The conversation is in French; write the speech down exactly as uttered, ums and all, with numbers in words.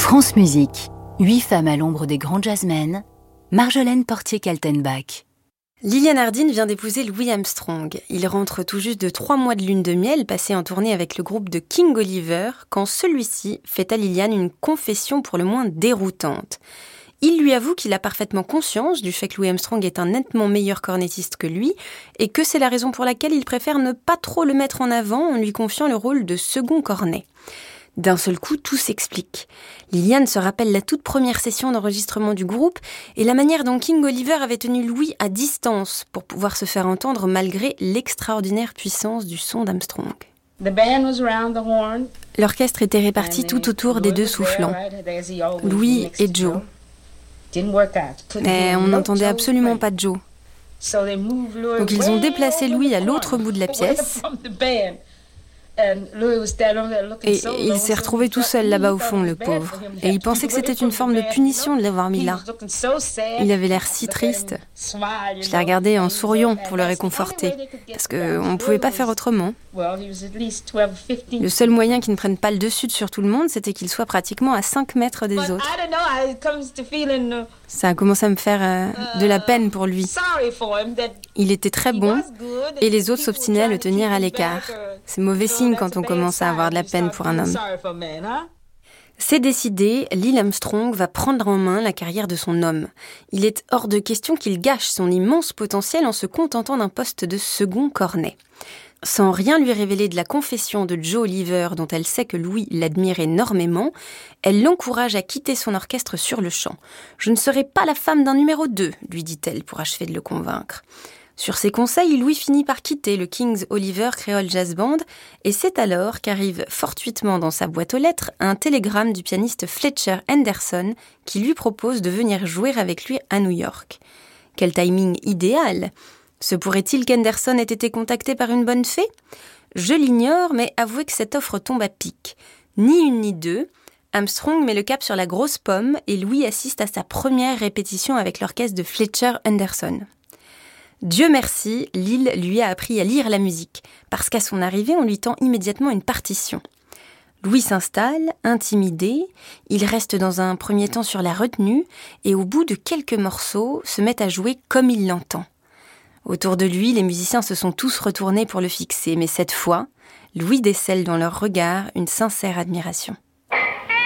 France Musique, huit femmes à l'ombre des grands jazzmen, Marjolaine Portier-Kaltenbach. Liliane Hardin vient d'épouser Louis Armstrong. Il rentre tout juste de trois mois de lune de miel passé en tournée avec le groupe de King Oliver quand celui-ci fait à Liliane une confession pour le moins déroutante. Il lui avoue qu'il a parfaitement conscience du fait que Louis Armstrong est un nettement meilleur cornettiste que lui et que c'est la raison pour laquelle il préfère ne pas trop le mettre en avant en lui confiant le rôle de second cornet. D'un seul coup, tout s'explique. Liliane se rappelle la toute première session d'enregistrement du groupe et la manière dont King Oliver avait tenu Louis à distance pour pouvoir se faire entendre malgré l'extraordinaire puissance du son d'Armstrong. L'orchestre était réparti tout autour des deux soufflants, Louis et Joe. Mais on n'entendait absolument pas Joe. Donc ils ont déplacé Louis à l'autre bout de la pièce. Et il s'est retrouvé tout seul là-bas au fond, le pauvre. Et il pensait que c'était une forme de punition de l'avoir mis là. Il avait l'air si triste. Je l'ai regardé en souriant pour le réconforter, parce qu'on ne pouvait pas faire autrement. Le seul moyen qu'il ne prenne pas le dessus sur tout le monde, c'était qu'il soit pratiquement à cinq mètres des autres. Ça a commencé à me faire euh, de la peine pour lui. Il était très bon, et les autres s'obstinaient à le tenir à l'écart. C'est mauvais signe quand on commence à avoir de la peine pour un homme. C'est décidé, Louis Armstrong va prendre en main la carrière de son homme. Il est hors de question qu'il gâche son immense potentiel en se contentant d'un poste de second cornet. Sans rien lui révéler de la confession de Joe Oliver, dont elle sait que Louis l'admire énormément, elle l'encourage à quitter son orchestre sur le champ. « Je ne serai pas la femme d'un numéro deux, lui dit-elle pour achever de le convaincre. Sur ses conseils, Louis finit par quitter le King Oliver Creole Jazz Band et c'est alors qu'arrive fortuitement dans sa boîte aux lettres un télégramme du pianiste Fletcher Henderson qui lui propose de venir jouer avec lui à New York. Quel timing idéal! Se pourrait-il qu'Henderson ait été contacté par une bonne fée ? Je l'ignore, mais avouez que cette offre tombe à pic. Ni une ni deux, Armstrong met le cap sur la grosse pomme et Louis assiste à sa première répétition avec l'orchestre de Fletcher Henderson. Dieu merci, Lille lui a appris à lire la musique, parce qu'à son arrivée, on lui tend immédiatement une partition. Louis s'installe, intimidé, il reste dans un premier temps sur la retenue et au bout de quelques morceaux, se met à jouer comme il l'entend. Autour de lui, les musiciens se sont tous retournés pour le fixer, mais cette fois, Louis décèle dans leur regard une sincère admiration.